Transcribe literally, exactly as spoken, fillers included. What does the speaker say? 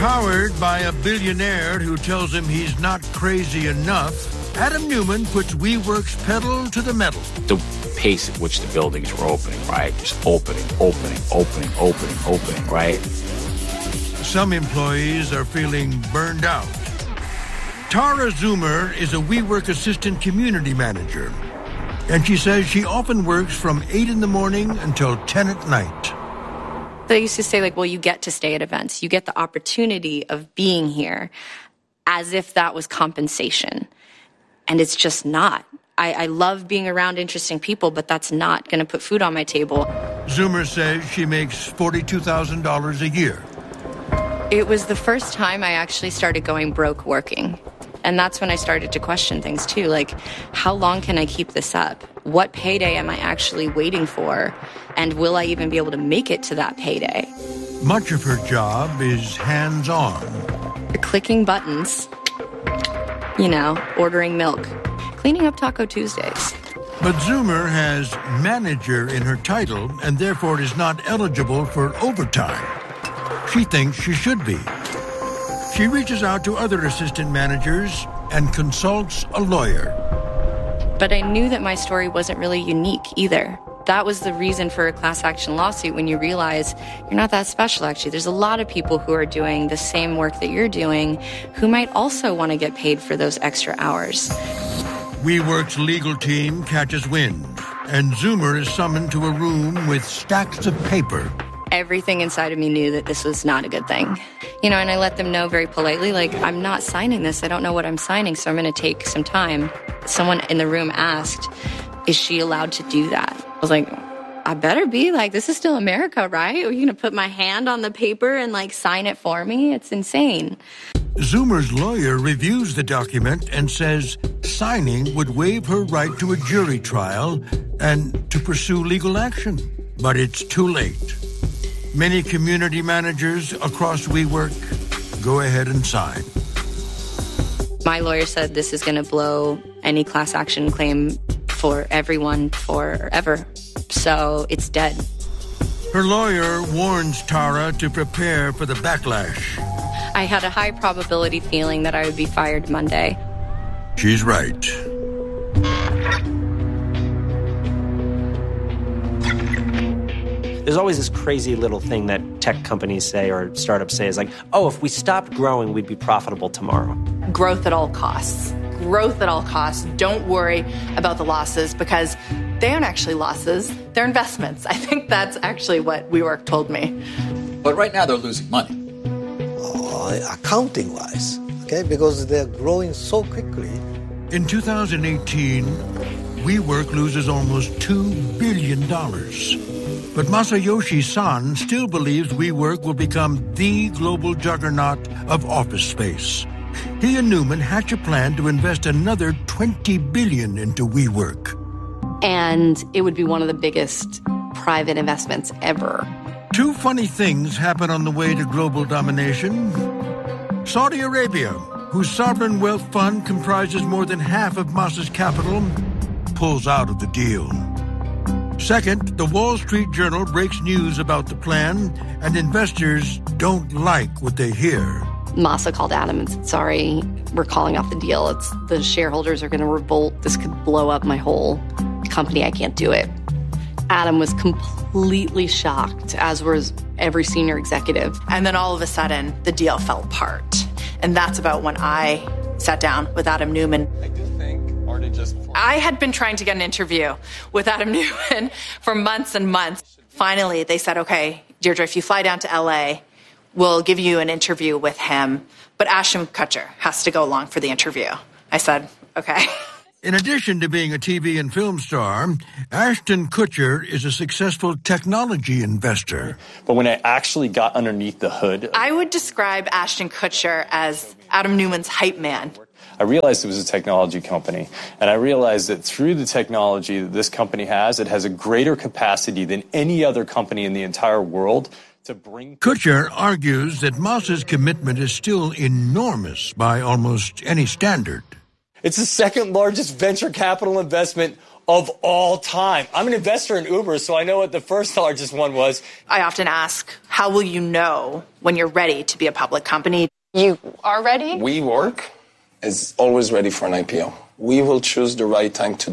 Powered by a billionaire who tells him he's not crazy enough, Adam Neumann puts WeWork's pedal to the metal. The pace at which the buildings were opening, right? Just opening, opening, opening, opening, opening, right? Some employees are feeling burned out. Tara Zoomer is a WeWork assistant community manager, and she says she often works from eight in the morning until ten at night. They used to say, like, well, you get to stay at events. You get the opportunity of being here, as if that was compensation. And it's just not. I, I love being around interesting people, but that's not going to put food on my table. Zoomer says she makes forty-two thousand dollars a year. It was the first time I actually started going broke working. And that's when I started to question things, too. Like, how long can I keep this up? What payday am I actually waiting for? And will I even be able to make it to that payday? Much of her job is hands-on. You're clicking buttons, you know, ordering milk, cleaning up Taco Tuesdays. But Zoomer has manager in her title and therefore is not eligible for overtime. She thinks she should be. She reaches out to other assistant managers and consults a lawyer. But I knew that my story wasn't really unique either. That was the reason for a class action lawsuit, when you realize you're not that special, actually. There's a lot of people who are doing the same work that you're doing who might also want to get paid for those extra hours. WeWork's legal team catches wind, and Zoomer is summoned to a room with stacks of paper. Everything inside of me knew that this was not a good thing. You know, and I let them know very politely, like, I'm not signing this. I don't know what I'm signing, so I'm going to take some time. Someone in the room asked, is she allowed to do that? I was like, I better be. Like, this is still America, right? Are you going to put my hand on the paper and, like, sign it for me? It's insane. Zoomer's lawyer reviews the document and says signing would waive her right to a jury trial and to pursue legal action. But it's too late. Many community managers across WeWork go ahead and sign. My lawyer said this is going to blow any class action claim for everyone forever. So it's dead. Her lawyer warns Tara to prepare for the backlash. I had a high probability feeling that I would be fired Monday. She's right. There's always this crazy little thing that tech companies say or startups say is like, oh, if we stopped growing, we'd be profitable tomorrow. Growth at all costs. Growth at all costs. Don't worry about the losses, because they aren't actually losses. They're investments. I think that's actually what WeWork told me. But right now they're losing money. Uh, accounting-wise, okay, because they're growing so quickly. In two thousand eighteen, WeWork loses almost two billion dollars. But Masayoshi Son still believes WeWork will become the global juggernaut of office space. He and Neumann hatch a plan to invest another twenty billion dollars into WeWork. And it would be one of the biggest private investments ever. Two funny things happen on the way to global domination. Saudi Arabia, whose sovereign wealth fund comprises more than half of Masa's capital, pulls out of the deal. Second, the Wall Street Journal breaks news about the plan, and investors don't like what they hear. Masa called Adam and said, sorry, we're calling off the deal. It's the shareholders are going to revolt. This could blow up my whole company. I can't do it. Adam was completely shocked, as was every senior executive. And then all of a sudden, the deal fell apart. And that's about when I sat down with Adam Neumann. I do think, or did just before... I had been trying to get an interview with Adam Neumann for months and months. Finally, they said, okay, Deirdre, if you fly down to L A, we'll give you an interview with him, but Ashton Kutcher has to go along for the interview. I said, okay. In addition to being a T V and film star, Ashton Kutcher is a successful technology investor. But when I actually got underneath the hood... I would describe Ashton Kutcher as Adam Neumann's hype man. I realized it was a technology company, and I realized that through the technology that this company has, it has a greater capacity than any other company in the entire world to bring... Kutcher argues that Masa's commitment is still enormous by almost any standard. It's the second largest venture capital investment of all time. I'm an investor in Uber, so I know what the first largest one was. I often ask, how will you know when you're ready to be a public company? You are ready? WeWork is always ready for an I P O. We will choose the right time to